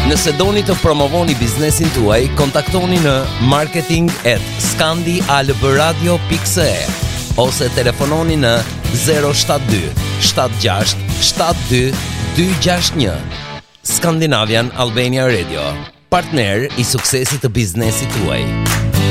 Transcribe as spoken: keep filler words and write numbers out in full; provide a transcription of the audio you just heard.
Nëse doni të promovoni biznesin tuaj, kontaktoni në marketing at scandialbradio dot c e ose telefononi në zero shtat dy shtat gjasht shtat dy dy gjasht një. Scandinavian Albania Radio, partner i suksesit të biznesit tuaj.